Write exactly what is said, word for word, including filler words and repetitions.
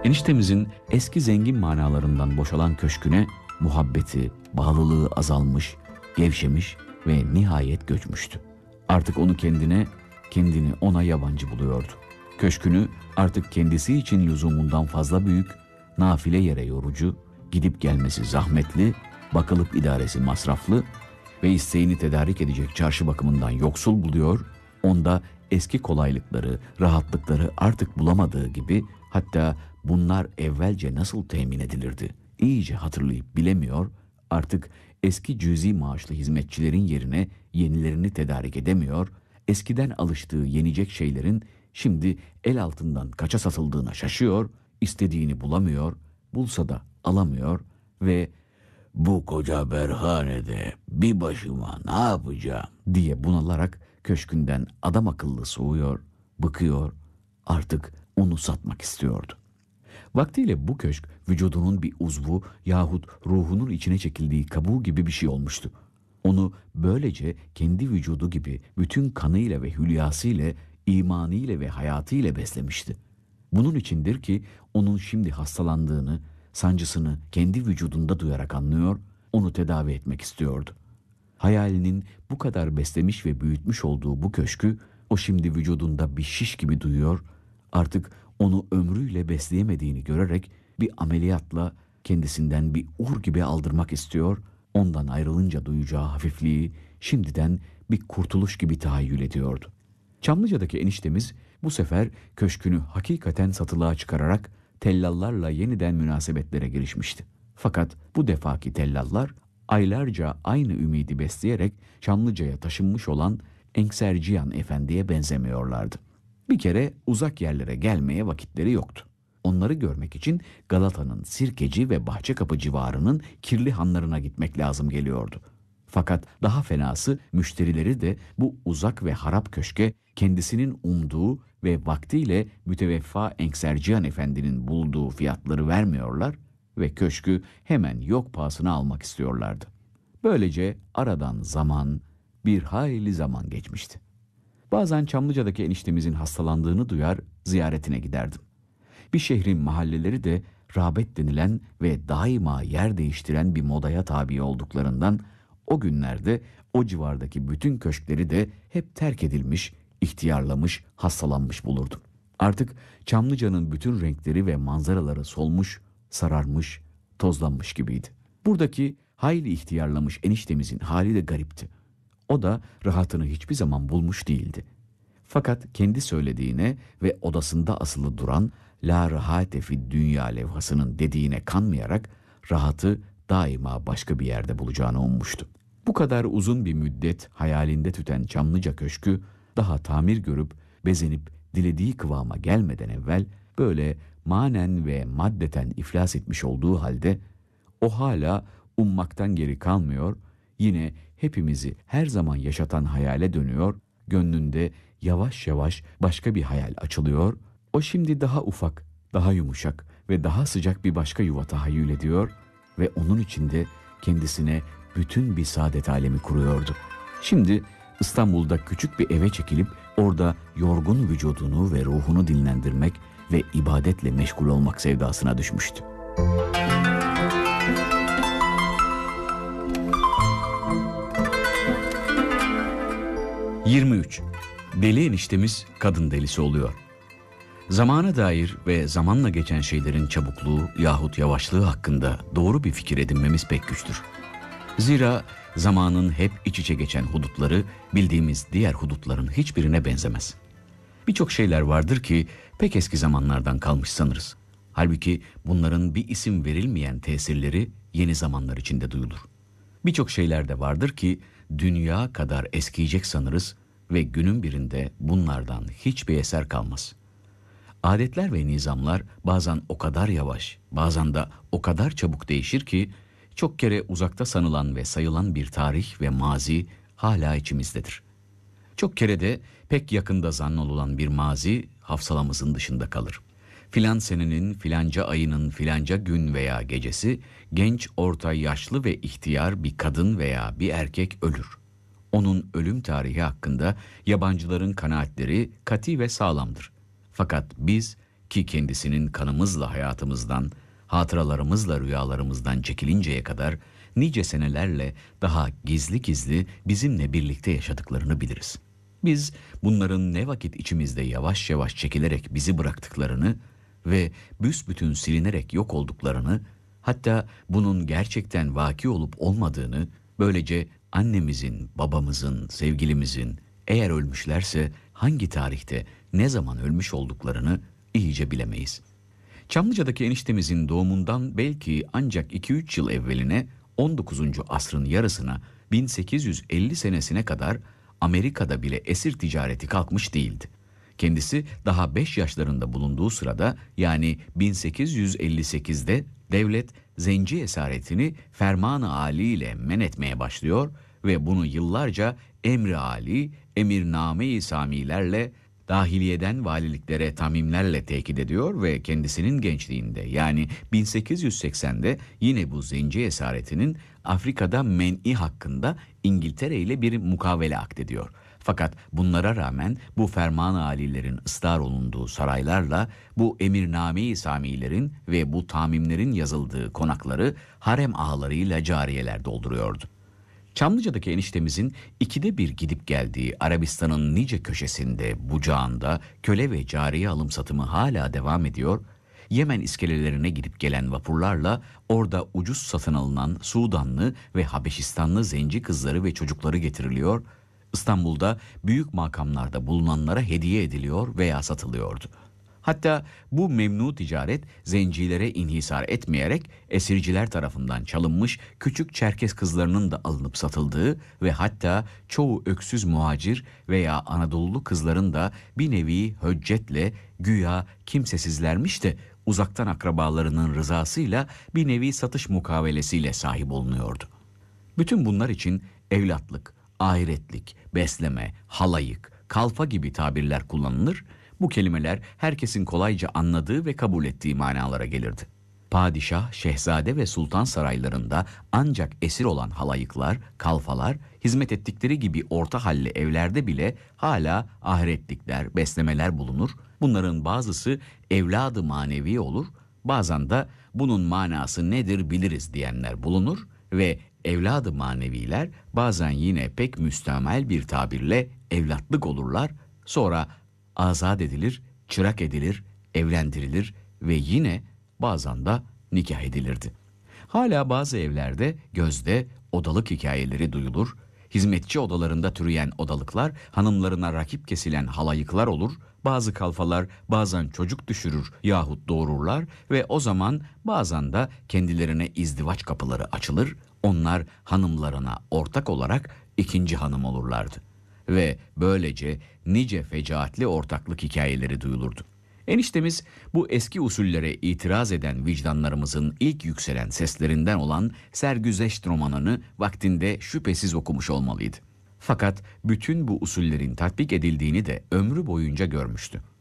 Eniştemizin eski zengin manalarından boşalan köşküne muhabbeti, bağlılığı azalmış, gevşemiş ve nihayet göçmüştü. Artık onu kendine, kendini ona yabancı buluyordu. Köşkünü artık kendisi için lüzumundan fazla büyük, nafile yere yorucu, gidip gelmesi zahmetli, bakılıp idaresi masraflı ve isteğini tedarik edecek çarşı bakımından yoksul buluyor, onda eski kolaylıkları, rahatlıkları artık bulamadığı gibi, hatta bunlar evvelce nasıl temin edilirdi iyice hatırlayıp bilemiyor, artık eski cüzi maaşlı hizmetçilerin yerine yenilerini tedarik edemiyor, eskiden alıştığı yenecek şeylerin şimdi el altından kaça satıldığına şaşıyor, istediğini bulamıyor, bulsa da alamıyor ve "Bu koca berhanede bir başıma ne yapacağım?" diye bunalarak köşkünden adam akıllı soğuyor, bıkıyor, artık onu satmak istiyordu. Vaktiyle bu köşk vücudunun bir uzvu yahut ruhunun içine çekildiği kabuğu gibi bir şey olmuştu. Onu böylece kendi vücudu gibi bütün kanıyla ve hülyasıyla, imanıyla ve hayatıyla beslemişti. Bunun içindir ki onun şimdi hastalandığını, sancısını kendi vücudunda duyarak anlıyor, onu tedavi etmek istiyordu. Hayalinin bu kadar beslemiş ve büyütmüş olduğu bu köşkü o şimdi vücudunda bir şiş gibi duyuyor, artık onu ömrüyle besleyemediğini görerek bir ameliyatla kendisinden bir ur gibi aldırmak istiyor, ondan ayrılınca duyacağı hafifliği şimdiden bir kurtuluş gibi tahayyül ediyordu. Çamlıca'daki eniştemiz bu sefer köşkünü hakikaten satılığa çıkararak tellallarla yeniden münasebetlere girişmişti. Fakat bu defaki tellallar aylarca aynı ümidi besleyerek Çamlıca'ya taşınmış olan Enksercihan Efendi'ye benzemiyorlardı. Bir kere uzak yerlere gelmeye vakitleri yoktu. Onları görmek için Galata'nın Sirkeci ve Bahçekapı civarının kirli hanlarına gitmek lazım geliyordu. Fakat daha fenası müşterileri de bu uzak ve harap köşke kendisinin umduğu ve vaktiyle müteveffa Enksercihan Efendi'nin bulduğu fiyatları vermiyorlar ve köşkü hemen yok pahasına almak istiyorlardı. Böylece aradan zaman, bir hayli zaman geçmişti. Bazen Çamlıca'daki eniştemizin hastalandığını duyar, ziyaretine giderdim. Bir şehrin mahalleleri de rağbet denilen ve daima yer değiştiren bir modaya tabi olduklarından o günlerde o civardaki bütün köşkleri de hep terk edilmiş, ihtiyarlamış, hastalanmış bulurdum. Artık Çamlıca'nın bütün renkleri ve manzaraları solmuş, sararmış, tozlanmış gibiydi. Buradaki hayli ihtiyarlamış eniştemizin hali de garipti. O da rahatını hiçbir zaman bulmuş değildi. Fakat kendi söylediğine ve odasında asılı duran "La rahate fid dünya" levhasının dediğine kanmayarak rahatı daima başka bir yerde bulacağını ummuştu. Bu kadar uzun bir müddet hayalinde tüten Çamlıca Köşkü daha tamir görüp bezenip dilediği kıvama gelmeden evvel böyle manen ve maddeten iflas etmiş olduğu halde o hala ummaktan geri kalmıyor, yine hepimizi her zaman yaşatan hayale dönüyor, gönlünde yavaş yavaş başka bir hayal açılıyor, o şimdi daha ufak, daha yumuşak ve daha sıcak bir başka yuva tahayyül ediyor ve onun içinde kendisine bütün bir saadet alemi kuruyordu. Şimdi İstanbul'da küçük bir eve çekilip orada yorgun vücudunu ve ruhunu dinlendirmek ve ibadetle meşgul olmak sevdasına düşmüştü. yirmi üç. Deli eniştemiz kadın delisi oluyor. Zamana dair ve zamanla geçen şeylerin çabukluğu yahut yavaşlığı hakkında doğru bir fikir edinmemiz pek güçtür. Zira zamanın hep iç içe geçen hudutları bildiğimiz diğer hudutların hiçbirine benzemez. Birçok şeyler vardır ki pek eski zamanlardan kalmış sanırız. Halbuki bunların bir isim verilmeyen tesirleri yeni zamanlar içinde duyulur. Birçok şeyler de vardır ki dünya kadar eskiyecek sanırız ve günün birinde bunlardan hiçbir eser kalmaz. Adetler ve nizamlar bazen o kadar yavaş, bazen de o kadar çabuk değişir ki çok kere uzakta sanılan ve sayılan bir tarih ve mazi hala içimizdedir. Çok kere de pek yakında zannolulan bir mazi hafsalamızın dışında kalır. Filan senenin filanca ayının filanca gün veya gecesi genç, orta, yaşlı ve ihtiyar bir kadın veya bir erkek ölür. Onun ölüm tarihi hakkında yabancıların kanaatleri kati ve sağlamdır. Fakat biz ki kendisinin kanımızla hayatımızdan, hatıralarımızla rüyalarımızdan çekilinceye kadar nice senelerle daha gizli gizli bizimle birlikte yaşadıklarını biliriz. Biz bunların ne vakit içimizde yavaş yavaş çekilerek bizi bıraktıklarını ve büsbütün silinerek yok olduklarını, hatta bunun gerçekten vaki olup olmadığını, böylece annemizin, babamızın, sevgilimizin eğer ölmüşlerse hangi tarihte, ne zaman ölmüş olduklarını iyice bilemeyiz. Çamlıca'daki eniştemizin doğumundan belki ancak iki üç yıl evveline, on dokuzuncu asrın yarısına, bin sekiz yüz elli senesine kadar Amerika'da bile esir ticareti kalkmış değildi. Kendisi daha beş yaşlarında bulunduğu sırada, yani bin sekiz yüz elli sekizde devlet zenci esaretini ferman-ı âli ile men etmeye başlıyor ve bunu yıllarca emri âli, emirname-i samilerle, dahiliyeden valiliklere tamimlerle tekit ediyor ve kendisinin gençliğinde, yani bin sekiz yüz seksende yine bu zenci esaretinin Afrika'da men'i hakkında İngiltere ile bir mukavele akdediyor. Fakat bunlara rağmen bu ferman-ı âlilerin ısrar olunduğu saraylarla bu emirname-i samilerin ve bu tamimlerin yazıldığı konakları harem ağalarıyla cariyeler dolduruyordu. Çamlıca'daki eniştemizin ikide bir gidip geldiği Arabistan'ın nice köşesinde, bucağında köle ve cariye alım satımı hala devam ediyor. Yemen iskelelerine gidip gelen vapurlarla orada ucuz satın alınan Sudanlı ve Habeşistanlı zenci kızları ve çocukları getiriliyor. İstanbul'da büyük makamlarda bulunanlara hediye ediliyor veya satılıyordu. Hatta bu memnu ticaret zencilere inhisar etmeyerek esirciler tarafından çalınmış küçük Çerkes kızlarının da alınıp satıldığı ve hatta çoğu öksüz muhacir veya Anadolulu kızların da bir nevi höccetle güya kimsesizlermiş de uzaktan akrabalarının rızasıyla bir nevi satış mukavelesiyle sahip olunuyordu. Bütün bunlar için evlatlık, ahiretlik, besleme, halayık, kalfa gibi tabirler kullanılır. Bu kelimeler herkesin kolayca anladığı ve kabul ettiği manalara gelirdi. Padişah, şehzade ve sultan saraylarında ancak esir olan halayıklar, kalfalar, hizmet ettikleri gibi orta halli evlerde bile hala ahiretlikler, beslemeler bulunur. Bunların bazısı evladı manevi olur, bazen de bunun manası nedir biliriz diyenler bulunur ve evladı maneviler bazen yine pek müstemel bir tabirle evlatlık olurlar, sonra azat edilir, çırak edilir, evlendirilir ve yine bazen de nikah edilirdi. Hala bazı evlerde gözde odalık hikayeleri duyulur, hizmetçi odalarında türeyen odalıklar, hanımlarına rakip kesilen halayıklar olur, bazı kalfalar bazen çocuk düşürür yahut doğururlar ve o zaman bazen de kendilerine izdivaç kapıları açılır, onlar hanımlarına ortak olarak ikinci hanım olurlardı. Ve böylece nice fecaatli ortaklık hikayeleri duyulurdu. Eniştemiz bu eski usullere itiraz eden vicdanlarımızın ilk yükselen seslerinden olan Sergüzeşt romanını vaktinde şüphesiz okumuş olmalıydı. Fakat bütün bu usullerin tatbik edildiğini de ömrü boyunca görmüştü.